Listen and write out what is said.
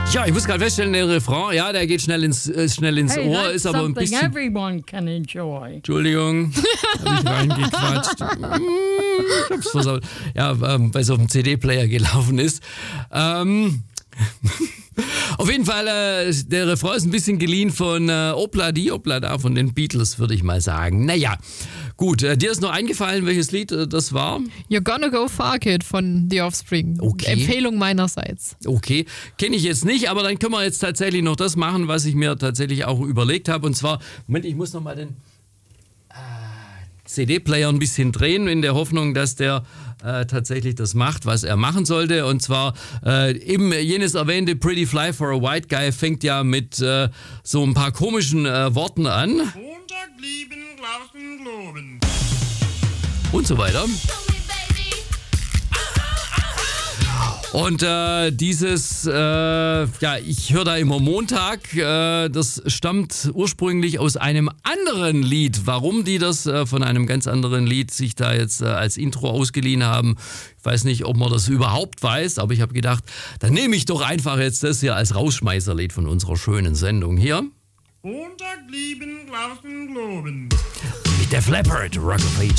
Ja, ich muss gerade feststellen, der Refrain, ja, der geht schnell ins Ohr, ist aber ein bisschen... everyone can enjoy. Entschuldigung, habe ich reingequatscht. Ich hab's versaut. Ja, weil es auf dem CD-Player gelaufen ist. Auf jeden Fall, der Refrain ist ein bisschen geliehen von Opla Di Oplada von den Beatles, würde ich mal sagen. Naja, gut. Dir ist noch eingefallen, welches Lied das war? You're Gonna Go Far Kid von The Offspring. Okay. Empfehlung meinerseits. Okay, kenne ich jetzt nicht, aber dann können wir jetzt tatsächlich noch das machen, was ich mir tatsächlich auch überlegt habe. Und zwar, Moment, ich muss noch mal den CD-Player ein bisschen drehen, in der Hoffnung, dass der tatsächlich das macht, was er machen sollte. Und zwar eben jenes erwähnte Pretty Fly for a White Guy fängt ja mit so ein paar komischen Worten an. Montag lieben, glauben, globen. Und so weiter. Und dieses, ich höre da immer Montag, das stammt ursprünglich aus einem anderen Lied. Warum die das von einem ganz anderen Lied sich da jetzt als Intro ausgeliehen haben, ich weiß nicht, ob man das überhaupt weiß, aber ich habe gedacht, dann nehme ich doch einfach jetzt das hier als Rausschmeißerlied von unserer schönen Sendung hier. Montag lieben, glauben, globen. Mit Def Leppard, Rock of Ages.